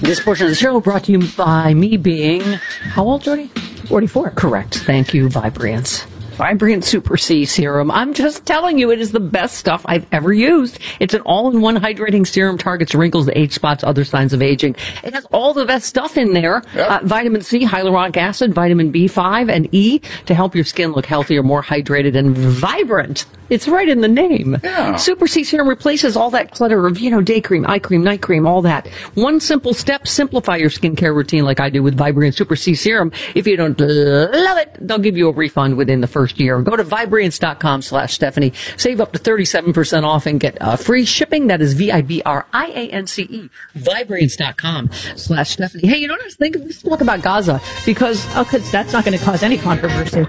This portion of the show brought to you by me being, how old, Jody? 44. Correct. Thank you, Vibrance. Vibrant Super C Serum. I'm just telling you, it is the best stuff I've ever used. It's an all-in-one hydrating serum, targets wrinkles, age spots, other signs of aging. It has all the best stuff in there. Yep. Vitamin C, hyaluronic acid, vitamin B5, and E to help your skin look healthier, more hydrated, and vibrant. It's right in the name. Yeah. Super C Serum replaces all that clutter of, day cream, eye cream, night cream, all that. One simple step, simplify your skincare routine like I do with Vibrant Super C Serum. If you don't love it, they'll give you a refund within the first year. Go to Vibrance.com/Stephanie. Save up to 37% off and get free shipping. That is VIBRIANCE. Vibrance.com/Stephanie. Hey, you know what I was thinking? Let's talk about Gaza because that's not going to cause any controversy.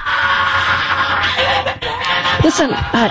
Listen,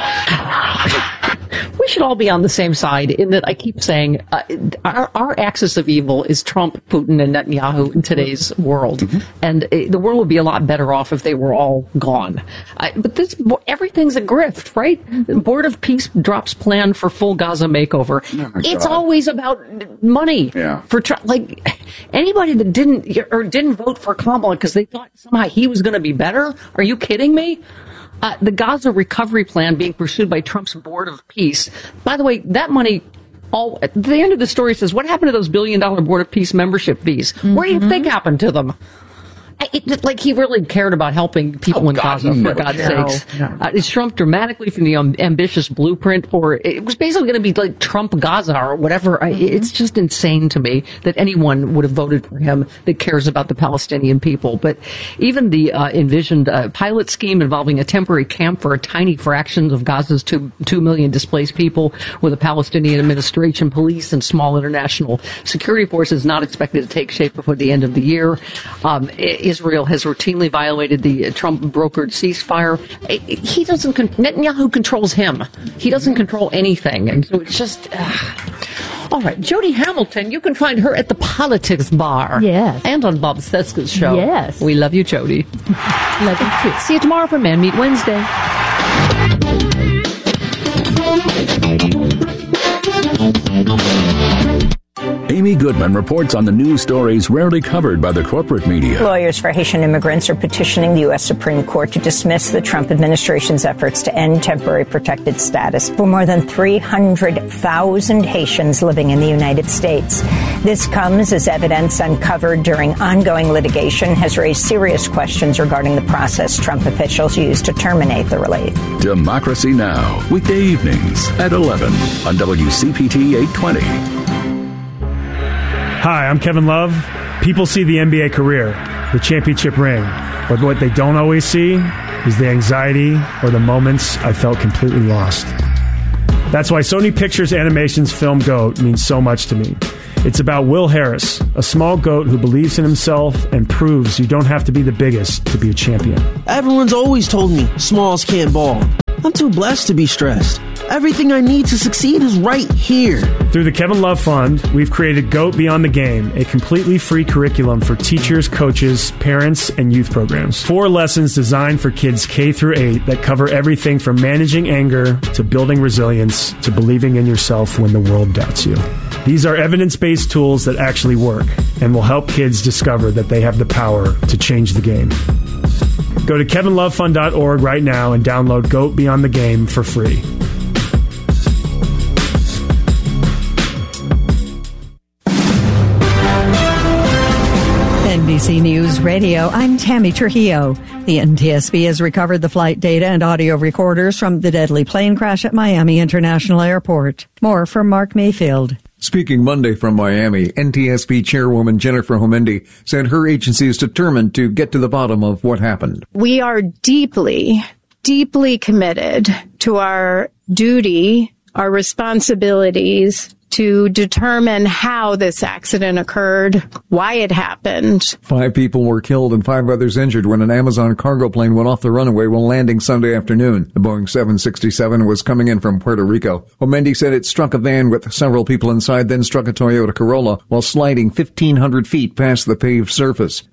we should all be on the same side in that I keep saying our axis of evil is Trump, Putin, and Netanyahu in today's world. Mm-hmm. And the world would be a lot better off if they were all gone. But everything's a grift, right? The Board of Peace drops plan for full Gaza makeover. Oh it's always about money. Yeah. For anybody that didn't vote for Kamala because they thought somehow he was going to be better. Are you kidding me? The Gaza recovery plan being pursued by Trump's Board of Peace. By the way, that money, at the end of the story says, what happened to those $1 billion Board of Peace membership fees? Mm-hmm. What do you think happened to them? Like he really cared about helping people in Gaza, for God's sakes. Yeah. It shrunk dramatically from the ambitious blueprint for it was basically going to be like Trump Gaza or whatever. Mm-hmm. It's just insane to me that anyone would have voted for him that cares about the Palestinian people. But even the envisioned pilot scheme involving a temporary camp for a tiny fraction of Gaza's 2 million displaced people with a Palestinian administration, police, and small international security forces not expected to take shape before the end of the year. Israel has routinely violated the Trump-brokered ceasefire. Netanyahu controls him. He doesn't control anything. And so it's just... All right, Jody Hamilton, you can find her at the Politics Bar. Yes. And on Bob Cesca's show. Yes. We love you, Jody. Love you, too. See you tomorrow for Man Meet Wednesday. Amy Goodman reports on the news stories rarely covered by the corporate media. Lawyers for Haitian immigrants are petitioning the U.S. Supreme Court to dismiss the Trump administration's efforts to end temporary protected status for more than 300,000 Haitians living in the United States. This comes as evidence uncovered during ongoing litigation has raised serious questions regarding the process Trump officials used to terminate the relief. Democracy Now! Weekday evenings at 11 on WCPT 820. Hi, I'm Kevin Love. People see the NBA career, the championship ring, but what they don't always see is the anxiety or the moments I felt completely lost. That's why Sony Pictures Animation's film GOAT means so much to me. It's about Will Harris, a small goat who believes in himself and proves you don't have to be the biggest to be a champion. Everyone's always told me smalls can't ball. I'm too blessed to be stressed. Everything I need to succeed is right here. Through the Kevin Love Fund, we've created GOAT Beyond the Game, a completely free curriculum for teachers, coaches, parents, and youth programs. 4 lessons designed for kids K through 8 that cover everything from managing anger to building resilience to believing in yourself when the world doubts you. These are evidence-based tools that actually work and will help kids discover that they have the power to change the game. Go to kevinlovefund.org right now and download GOAT Beyond the Game for free. NBC News Radio, I'm Tammy Trujillo. The NTSB has recovered the flight data and audio recorders from the deadly plane crash at Miami International Airport. More from Mark Mayfield. Speaking Monday from Miami, NTSB Chairwoman Jennifer Homendy said her agency is determined to get to the bottom of what happened. We are deeply, deeply committed to our duty, our responsibilities to determine how this accident occurred, why it happened. 5 people were killed and 5 others injured when an Amazon cargo plane went off the runway while landing Sunday afternoon. The Boeing 767 was coming in from Puerto Rico. Homendy said it struck a van with several people inside, then struck a Toyota Corolla while sliding 1,500 feet past the paved surface.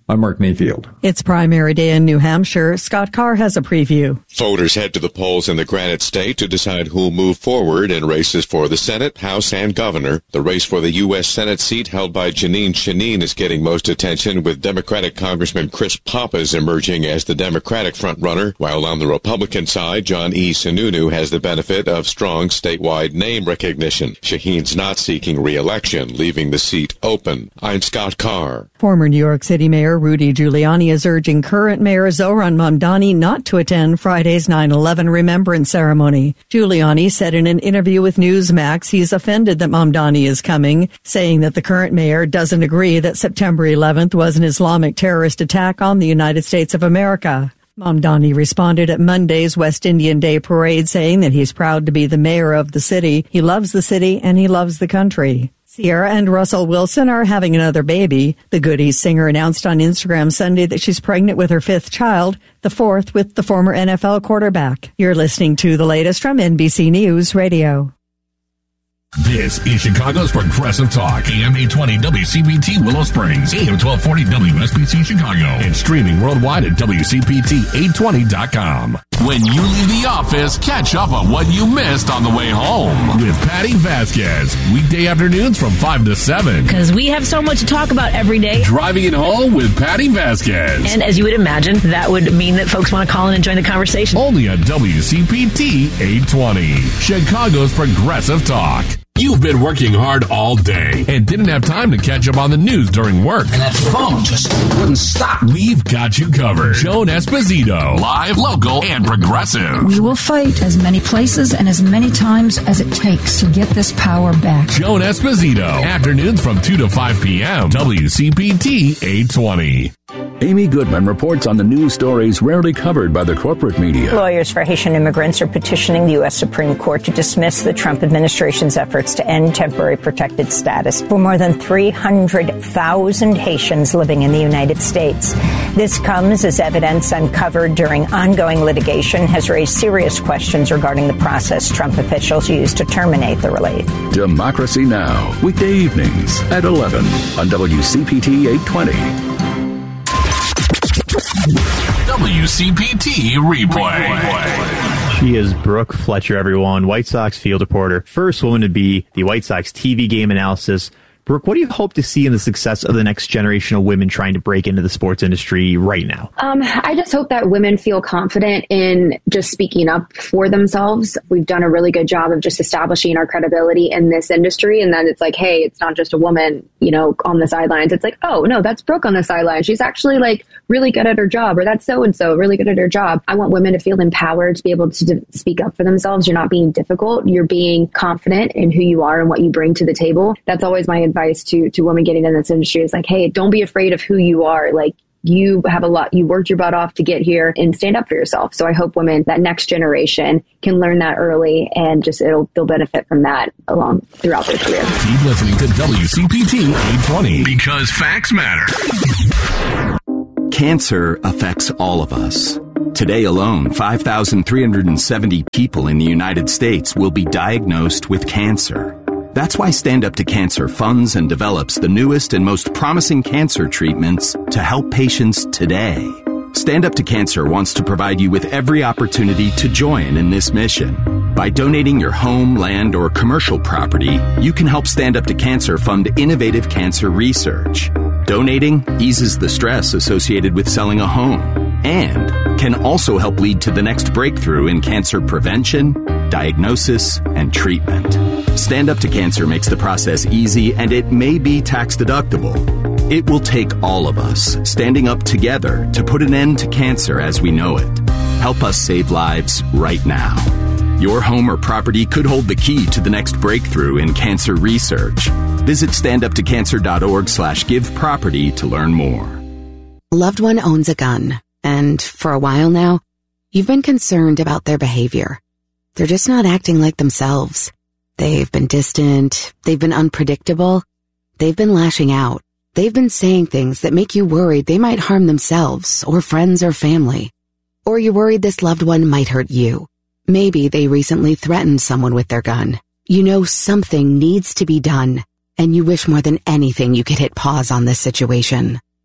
I'm Mark Mayfield. It's primary day in New Hampshire. Scott Carr has a preview. Voters head to the polls in the Granite State to decide who'll move forward in races for the Senate, House, and Governor. The race for the U.S. Senate seat held by Jeanine Shaheen is getting most attention, with Democratic Congressman Chris Pappas emerging as the Democratic frontrunner, while on the Republican side, John E. Sununu has the benefit of strong statewide name recognition. Shaheen's not seeking re-election, leaving the seat open. I'm Scott Carr. Former New York City Mayor Rudy Giuliani is urging current Mayor Zohran Mamdani not to attend Friday's 9/11 remembrance ceremony. Giuliani said in an interview with Newsmax he's offended that Mamdani is coming, saying that the current mayor doesn't agree that September 11th was an Islamic terrorist attack on the United States of America. Mamdani responded at Monday's West Indian Day parade, saying that he's proud to be the mayor of the city. He loves the city and he loves the country. Sierra and Russell Wilson are having another baby. The Goodies singer announced on Instagram Sunday that she's pregnant with her fifth child, the fourth with the former NFL quarterback. You're listening to the latest from NBC News Radio. This is Chicago's Progressive Talk, AM 820 WCPT Willow Springs, AM 1240 WSBC Chicago, and streaming worldwide at WCPT820.com. When you leave the office, catch up on what you missed on the way home with Patty Vasquez. Weekday afternoons from 5 to 7. Because we have so much to talk about every day. Driving it home with Patty Vasquez. And as you would imagine, that would mean that folks want to call in and join the conversation. Only on WCPT 820, Chicago's Progressive Talk. You've been working hard all day and didn't have time to catch up on the news during work. And that phone just wouldn't stop. We've got you covered. Joan Esposito, live, local, and progressive. We will fight as many places and as many times as it takes to get this power back. Joan Esposito, afternoons from 2 to 5 p.m. WCPT 820. Amy Goodman reports on the news stories rarely covered by the corporate media. Lawyers for Haitian immigrants are petitioning the U.S. Supreme Court to dismiss the Trump administration's efforts to end temporary protected status for more than 300,000 Haitians living in the United States. This comes as evidence uncovered during ongoing litigation has raised serious questions regarding the process Trump officials used to terminate the relief. Democracy Now!, weekday evenings at 11 on WCPT 820. WCPT Replay. She is Brooke Fletcher, everyone, White Sox field reporter, first woman to be the White Sox TV game analysis. Brooke, what do you hope to see in the success of the next generation of women trying to break into the sports industry right now? I just hope that women feel confident in just speaking up for themselves. We've done a really good job of just establishing our credibility in this industry. And then it's like, hey, it's not just a woman, on the sidelines. It's like, oh, no, that's Brooke on the sidelines. She's actually really good at her job, or that's so-and-so really good at her job. I want women to feel empowered to be able to speak up for themselves. You're not being difficult. You're being confident in who you are and what you bring to the table. That's always my advice to women getting in this industry is like, hey, don't be afraid of who you are. You have you worked your butt off to get here, and stand up for yourself. So I hope women, that next generation, can learn that early, and they'll benefit from that along throughout their career. Keep listening to WCPT 820 because facts matter. Cancer affects all of us. Today alone, 5,370 people in the United States will be diagnosed with cancer. That's why Stand Up to Cancer funds and develops the newest and most promising cancer treatments to help patients today. Stand Up to Cancer wants to provide you with every opportunity to join in this mission. By donating your home, land, or commercial property, you can help Stand Up to Cancer fund innovative cancer research. Donating eases the stress associated with selling a home and can also help lead to the next breakthrough in cancer prevention, diagnosis, and treatment. Stand Up to Cancer makes the process easy, and it may be tax deductible. It will take all of us standing up together to put an end to cancer as we know it. Help us save lives right now. Your home or property could hold the key to the next breakthrough in cancer research. Visit standuptocancer.org/giveproperty to learn more. Loved one owns a gun, and for a while now, you've been concerned about their behavior. They're just not acting like themselves. They've been distant, they've been unpredictable, they've been lashing out. They've been saying things that make you worried they might harm themselves or friends or family. Or you're worried this loved one might hurt you. Maybe they recently threatened someone with their gun. You know something needs to be done, and you wish more than anything you could hit pause on this situation.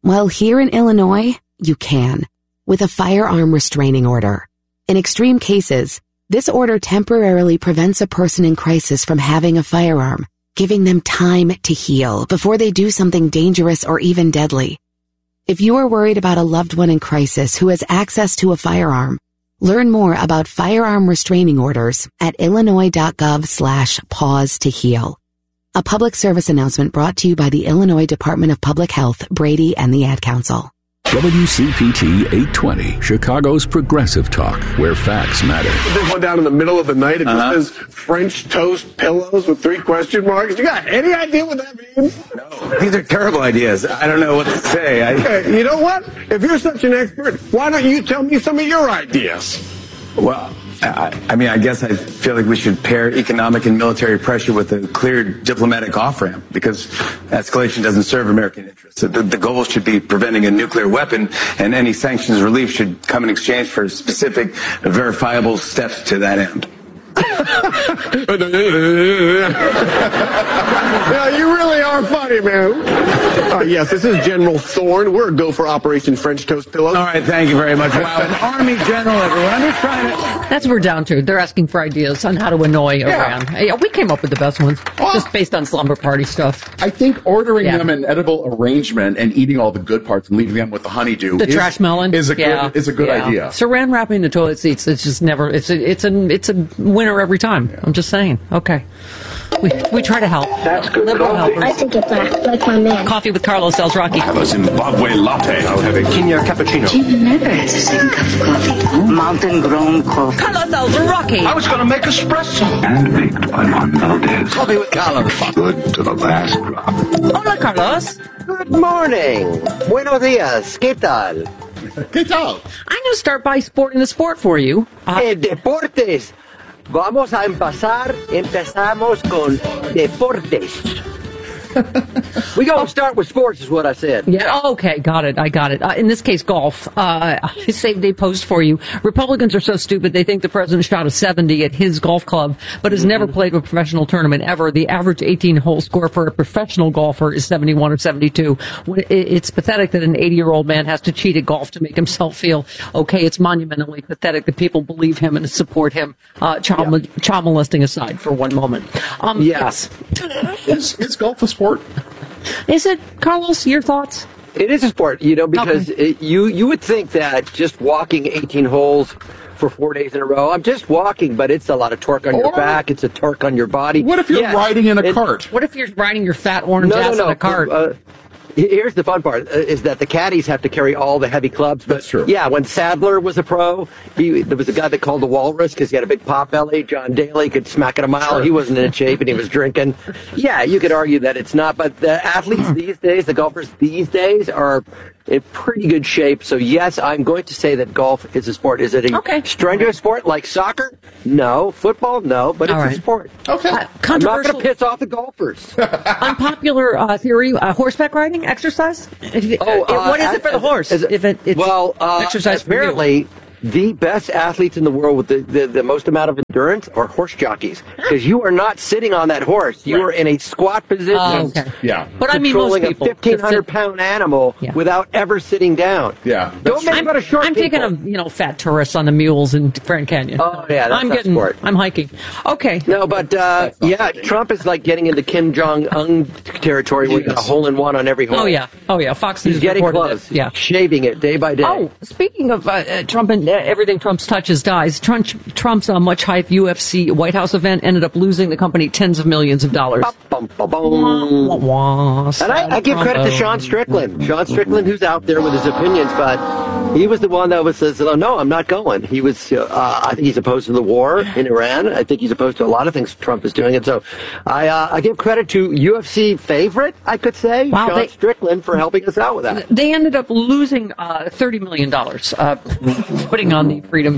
Well, here in Illinois, you can, with a firearm restraining order. In extreme cases, this order temporarily prevents a person in crisis from having a firearm, giving them time to heal before they do something dangerous or even deadly. If you are worried about a loved one in crisis who has access to a firearm, learn more about firearm restraining orders at illinois.gov/pause to heal. A public service announcement brought to you by the Illinois Department of Public Health, Brady, and the Ad Council. WCPT 820, Chicago's progressive talk, where facts matter. Big one down in the middle of the night. It just says French toast pillows with 3 question marks. You got any idea what that means? No. These are terrible ideas. I don't know what to say. Okay, you know what? If you're such an expert, why don't you tell me some of your ideas? Well, I mean, I guess I feel like we should pair economic and military pressure with a clear diplomatic off-ramp, because escalation doesn't serve American interests. The goal should be preventing a nuclear weapon, and any sanctions relief should come in exchange for specific, verifiable steps to that end. Yeah, you really are funny, man. Yes, this is General Thorne. We're a go for Operation French Toast Pillows. All right, thank you very much. Wow, an Army general, everyone. I'm just trying to... That's what we're down to. They're asking for ideas on how to annoy Iran. Yeah, we came up with the best ones, just based on slumber party stuff. I think ordering them an edible arrangement and eating all the good parts and leaving them with the honeydew, the trash melon, is a good idea. Saran wrapping the toilet seats, it's just never. It's a winner every time. Yeah. I'm just saying. Okay. We try to help. That's good. Liberal helpers. I think it's like my man. Coffee with Carlos Sells Rocky. I'll have a Zimbabwe latte. I'll have a Kenya cappuccino. Jimmy never has the same cup of coffee. Mountain grown coffee. Carlos Sells Rocky. I was going to make espresso. Handmade by Juan Valdez. Coffee with Carlos. Good to the last drop. Hola, Carlos. Good morning. Buenos días. ¿Qué tal? ¿Qué tal? I'm going to start by sporting the sport for you. Deportes. Vamos a empezamos con deportes. We go start with sports, is what I said. Yeah. Oh, okay. Got it. I got it. In this case, golf. Save day post for you. Republicans are so stupid they think the president shot a 70 at his golf club, but has never played a professional tournament ever. The average 18-hole score for a professional golfer is 71 or 72. It's pathetic that an 80-year-old man has to cheat at golf to make himself feel okay. It's monumentally pathetic that people believe him and support him. Child molesting aside for one moment. Yes. Is golf a sport? Is it, Carlos? Your thoughts? It is a sport, because you would think that just walking 18 holes for 4 days in a row, I'm just walking, but it's a lot of torque on your back. It's a torque on your body. What if you're riding in a cart? What if you're riding your fat orange ass in a cart? Here's the fun part, is that the caddies have to carry all the heavy clubs. But, that's true. Yeah, when Sadler was a pro, there was a guy that called the Walrus because he had a big pot belly. John Daly could smack it a mile. Sure. He wasn't in shape and he was drinking. Yeah, you could argue that it's not. But the athletes these days, the golfers these days are in pretty good shape. So, yes, I'm going to say that golf is a sport. Is it a strenuous sport like soccer? No. Football? No. But it's a sport. Okay. I'm not going to piss off the golfers. Unpopular theory, horseback riding, exercise? What is it for the horse? Exercise apparently, the best athletes in the world with the most amount of endurance are horse jockeys, because you are not sitting on that horse. You are in a squat position. Yeah. But I mean, most people. A 1,500-pound animal without ever sitting down. Yeah. Don't make about a short I'm thinking of, fat tourists on the mules in Grand Canyon. Oh, yeah, that's sport. I'm hiking. Okay. No, but, Trump is like getting into Kim Jong-un territory where you got a hole-in-one on every hole. Oh, yeah. Fox News He's getting close. Yeah. Shaving it day by day. Oh, speaking of Trump and everything Trump touches dies, Trump's much-hyped UFC White House event ended up losing the company tens of millions of dollars. And I give credit to Sean Strickland. Sean Strickland, who's out there with his opinions, but he was the one that says, "Oh no, I'm not going." He was. I think he's opposed to the war in Iran. I think he's opposed to a lot of things Trump is doing, and so I give credit to UFC favorite, I could say, Sean Strickland, for helping us out with that. They ended up losing $30 million, putting on the Freedom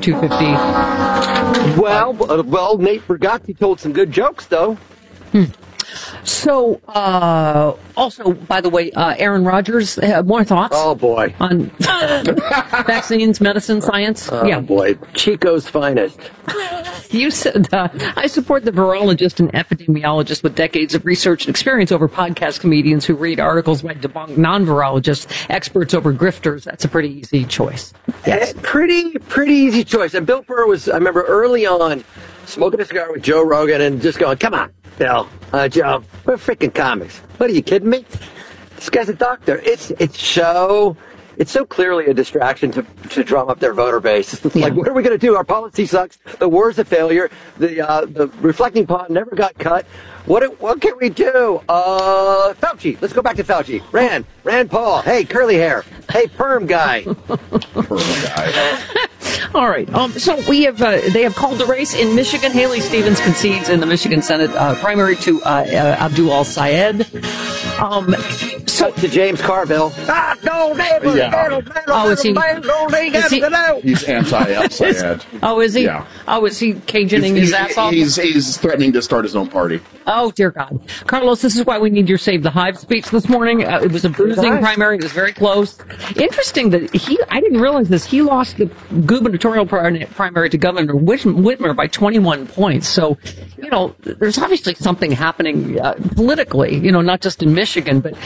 250. Well, Nate Bargatze told some good jokes, though. So, also, by the way, Aaron Rodgers, more thoughts? Oh, boy. On vaccines, medicine, science? Oh, boy. Chico's finest. You said, I support the virologist and epidemiologist with decades of research and experience over podcast comedians who read articles by debunked non-virologists, experts over grifters. That's a pretty easy choice. Yes. Pretty easy choice. And Bill Burr was, I remember early on, smoking a cigar with Joe Rogan and just going, come on, Bill, Joe, we're freaking comics. What, are you kidding me? This guy's a doctor. It's so clearly a distraction to drum up their voter base. It's like, what are we going to do? Our policy sucks. The war's a failure. The reflecting pot never got cut. What can we do? Fauci. Let's go back to Fauci. Rand Paul. Hey, curly hair. Hey, perm guy. All right. So they have called the race in Michigan. Haley Stevens concedes in the Michigan Senate primary to Abdul Al-Sayed. So to James Carville. He's anti-Al-Sayed. Oh, is he? Yeah. Oh, is he Cajuning his ass off? He's threatening to start his own party. Oh, dear God. Carlos, this is why we need your Save the Hive speech this morning. It was a bruising primary. It was very close. Interesting that I didn't realize this, he lost the gubernatorial primary to Governor Whitmer by 21 points. So, there's obviously something happening politically, not just in Michigan, but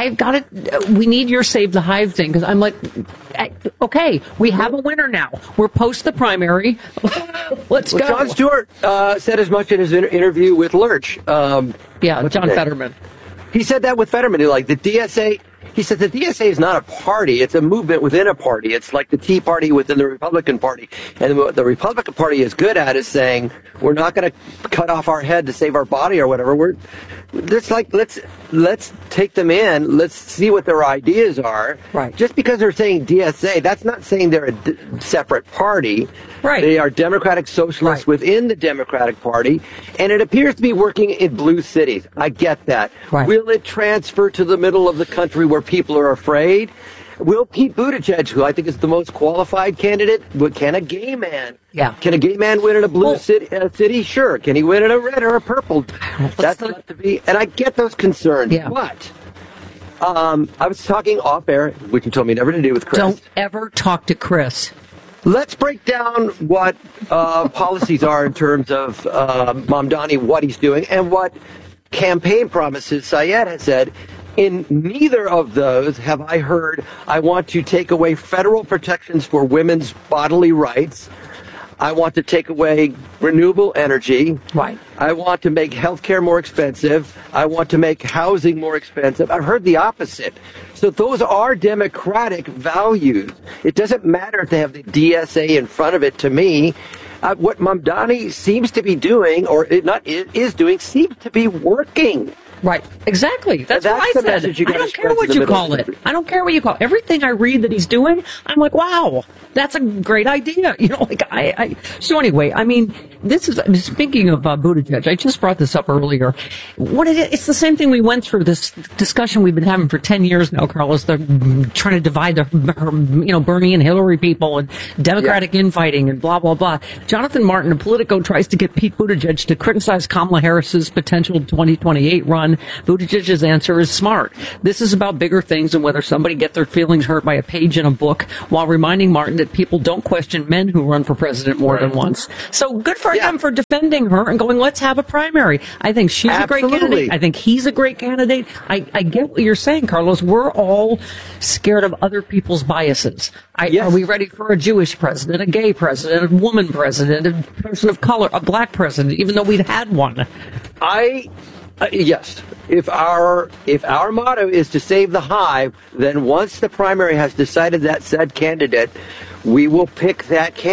we need your Save the Hive thing, because I'm like, okay, we have a winner now. We're post the primary. Let's go. Jon Stewart said as much in his interview with Lurch. John Fetterman. He said that with Fetterman. The DSA. He said the DSA is not a party; it's a movement within a party. It's like the Tea Party within the Republican Party. And what the Republican Party is good at is saying we're not going to cut off our head to save our body or whatever. Let's take them in. Let's see what their ideas are. Right. Just because they're saying DSA, that's not saying they're a separate party. Right. They are democratic socialists within the Democratic Party, and it appears to be working in blue cities. I get that. Right. Will it transfer to the middle of the country where people are afraid? Will Pete Buttigieg, who I think is the most qualified candidate, can a gay man? Yeah. Can a gay man win in a blue city? Sure. Can he win in a red or a purple? That's left to be. And I get those concerns. Yeah. But I was talking off air, which you told me never to do with Chris. Don't ever talk to Chris. Let's break down what policies are in terms of Mamdani, what he's doing, and what campaign promises Syed has said. In neither of those have I heard, I want to take away federal protections for women's bodily rights. I want to take away renewable energy. Right. I want to make healthcare more expensive. I want to make housing more expensive. I've heard the opposite. So those are democratic values. It doesn't matter if they have the DSA in front of it to me. What Mamdani seems to be doing, or is doing, seems to be working. Right. Exactly. That's what I said. I don't care what you call it. I don't care what you call it. Everything I read that he's doing, I'm like, wow, that's a great idea. So anyway, I mean, speaking of Buttigieg, I just brought this up earlier. It's the same thing we went through, this discussion we've been having for 10 years now, Carlos. They're trying to divide Bernie and Hillary people and Democratic infighting and blah, blah, blah. Jonathan Martin of Politico tries to get Pete Buttigieg to criticize Kamala Harris's potential 2028 run. Buttigieg's answer is smart. This is about bigger things than whether somebody get their feelings hurt by a page in a book, while reminding Martin that people don't question men who run for president more than once. So good for him for defending her and going, let's have a primary. I think she's a great candidate. I think he's a great candidate. I get what you're saying, Carlos. We're all scared of other people's biases. Are we ready for a Jewish president, a gay president, a woman president, a person of color, a black president, even though we'd had one? Yes. If our motto is to save the hive, then once the primary has decided that said candidate, we will pick that candidate.